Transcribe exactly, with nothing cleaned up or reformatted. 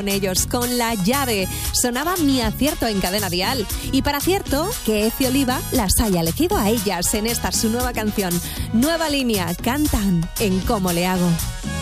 Con ellos, con La Llave, sonaba Mi Acierto en Cadena Dial. Y para acierto, que Eci Oliva las haya elegido a ellas en esta su nueva canción. Nueva línea, cantan en Cómo le hago.